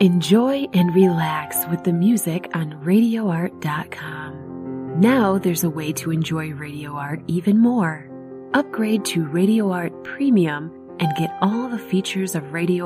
Enjoy and relax with the music on RadioArt.com. Now there's a way to enjoy Radio Art even more. Upgrade to Radio Art Premium and get all the features of Radio